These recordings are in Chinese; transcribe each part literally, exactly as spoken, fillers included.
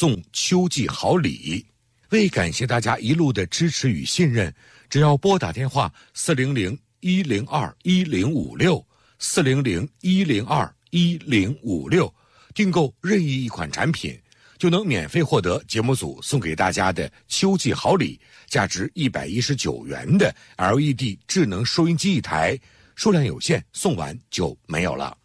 送秋季好礼。为感谢大家一路的支持与信任，只要拨打电话四零零一零二一零五六四零零一零二一零五六，订购任意一款产品，就能免费获得节目组送给大家的秋季好礼，价值一百一十九元的 L E D 智能收音机一台，数量有限，送完就没有了。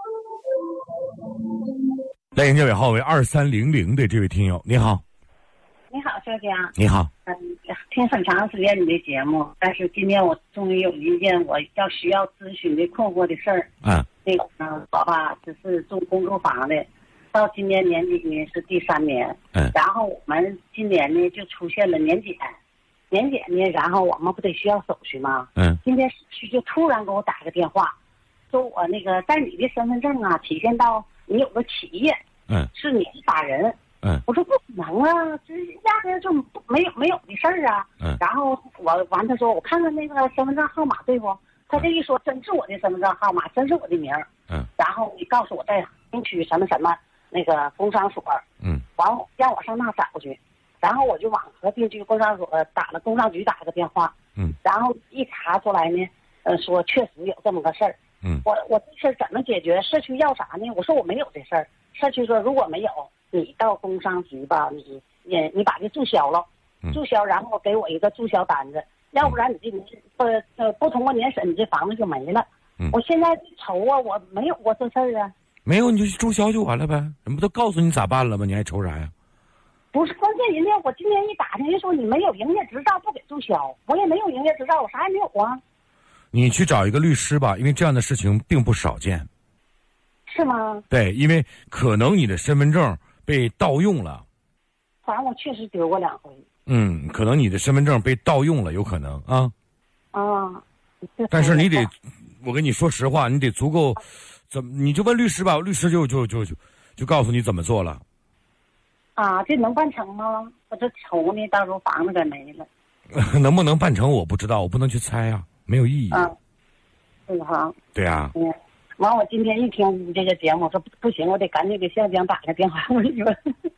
来迎接尾号为二三零零的这位听友，你好。 你好，小江。 你好。 嗯，听很长时间你的节目，但是今天我终于有一件我要需要咨询的困惑的事儿。 嗯。 那个呢，我吧只是做公租房的，到今年年底呢是第三年。 嗯。 然后我们今年呢就出现了年检，年检呢，然后我们不得需要手续吗？ 嗯。 今天手续就突然给我打个电话，说我那个在你的身份证啊体现到你有个企业。 嗯。 是你是法人。 嗯， 我说不可能啊，这压根就没有没有的事儿啊。 嗯， 然后我完，他说我看看那个身份证号码对不？他这一说，真是我的身份证号码，真是我的名儿。 嗯， 然后你告诉我在东区什么什么那个工商所。 嗯， 完让我上那找去，然后我就往和定区工商所打了工商局打了个电话。 嗯， 然后一查出来呢，呃，说确实有这么个事儿。 嗯， 我我这事儿怎么解决？社区要啥呢？我说我没有这事儿。社区说如果没有。你到工商局吧，你你你把这注销了，注销，然后给我一个注销单子，要不然你这你不呃不通过年审，你这房子就没了。 嗯、 我现在愁啊，我没有过这事儿啊。 没有你就注销就完了呗，人不都告诉你咋办了吗？你还愁啥呀？ 不是，关键人家我今天一打听，人说你没有营业执照不给注销，我也没有营业执照，我啥也没有啊。你去找一个律师吧，因为这样的事情并不少见。 是吗？ 对，因为可能你的身份证被盗用了， 反正我确实丢过两回。 嗯，可能你的身份证被盗用了，有可能啊。 啊。 但是你得，我跟你说实话，你得足够，怎么你就问律师吧，律师就就就就就告诉你怎么做了。 啊，这能办成吗？我这愁呢，到时候房子给没了。 能不能办成我不知道，我不能去猜啊，没有意义。 啊，是哈。 对啊。 嗯。完，我今天一听这个节目，我说不不行，我得赶紧给向江打个电话。我说，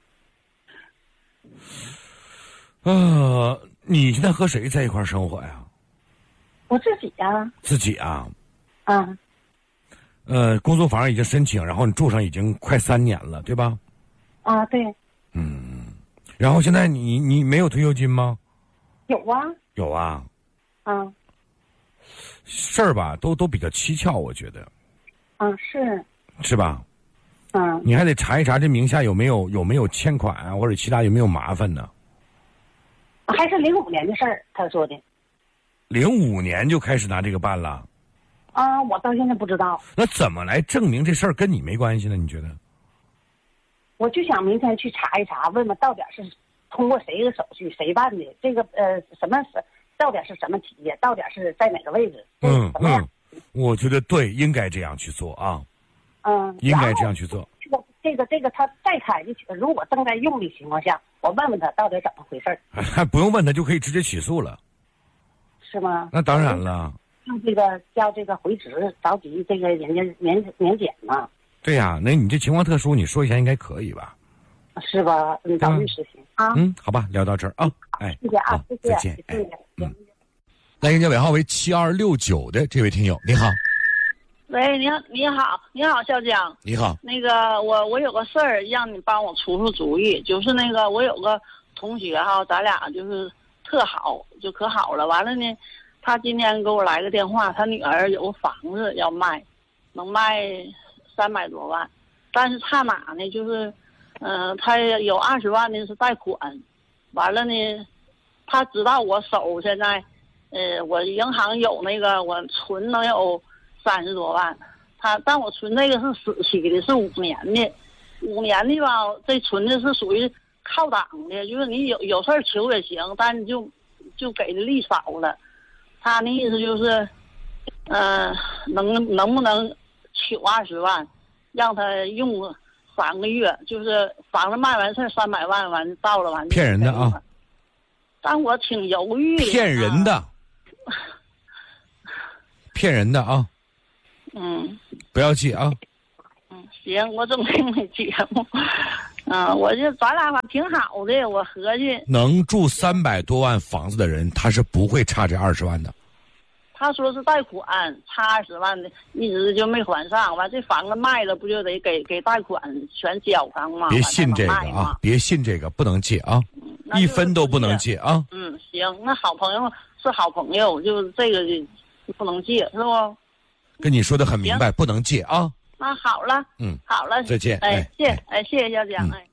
呃，你现在和谁在一块生活呀？ 我自己呀、啊。 自己啊。 啊。 呃，公租房已经申请，然后你住上已经快三年了，对吧？ 啊，对。 嗯，然后现在你你没有退休金吗？ 有啊。 有啊。 啊。 事儿吧，都都比较蹊跷，我觉得。 啊，是。 是吧？ 嗯。 你还得查一查这名下有没有有没有欠款啊，或者其他有没有麻烦呢？ 还是零五年的事儿，他说的。 零五年就开始拿这个办了。 啊，我到现在不知道。 那怎么来证明这事儿跟你没关系呢？你觉得？ 我就想明天去查一查，问问到底是通过谁的手续，谁办的？这个呃什么是到底是什么企业？到底是在哪个位置？ 嗯嗯。 我觉得对，应该这样去做啊。 嗯， 应该这样去做。 这个这个这个，他再开的，如果正在用的情况下，我问问他到底怎么回事儿。 还不用问他就可以直接起诉了， 是吗？ 那当然了。 用这个叫这个回执，着急这个人家年年检嘛。 对呀、啊，那你这情况特殊，你说一下应该可以吧？ 是吧？嗯，找律师行啊。 嗯，好吧，聊到这儿啊。哎， 谢谢啊，谢谢， 再见。 谢谢。 嗯。来迎接尾号为七二六九的这位听友，你好。 喂，你好，你好，你好，小江。 你好。 那个，我我有个事儿，让你帮我出出主意。就是那个，我有个同学哈，咱俩就是特好，就可好了。完了呢，他今天给我来个电话，他女儿有个房子要卖，能卖三百多万，但是差哪呢？就是，嗯、呃，他有二十万呢是贷款，完了呢，他知道我手现在。呃，我银行有那个，我存能有三十多万，他但我存这个是死期的，是五年的，五年的吧，这存的是属于靠档的，就是你有有事儿求也行，但是就就给的利少了。他那意思就是，嗯、呃，能能不能取二十万，让他用三个月，就是房子卖完事儿三百万完到了完。 骗人的啊！ 但我挺犹豫的。 骗人的。骗人的啊！ 嗯， 不要记啊。 嗯，行，我总听你节目。 嗯，我就咱俩吧挺好的，我合计能住三百多万房子的人，他是不会差这二十万的。 他说是贷款差二十万的，一直就没还上。完这房子卖了，不就得给给贷款全交上吗？ 别信这个啊！别信这个，不能借啊！嗯、一分都不能借啊！ 嗯，行，那好朋友是好朋友，就这个就不能借，是不？ 跟你说的很明白，不能借啊！ 那好了， 嗯， 好了， 再见。 哎，谢，哎，谢谢小蒋，哎。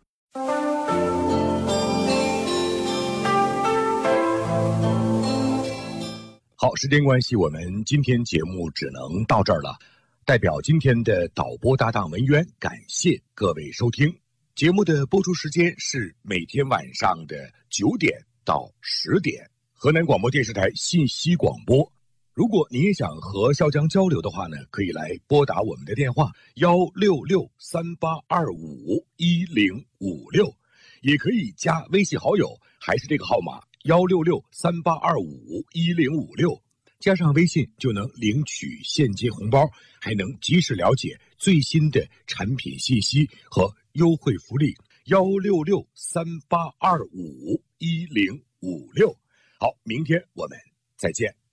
好，时间关系，我们今天节目只能到这儿了。代表今天的导播搭档文渊，感谢各位收听。节目的播出时间是每天晚上的九点到十点，河南广播电视台信息广播。如果您也想和肖江交流的话呢，可以来拨打我们的电话幺六六三八二五一零五六，也可以加微信好友，还是这个号码幺六六三八二五一零五六，加上微信就能领取现金红包，还能及时了解最新的产品信息和优惠福利。幺六六三八二五一零五六。好，明天我们再见。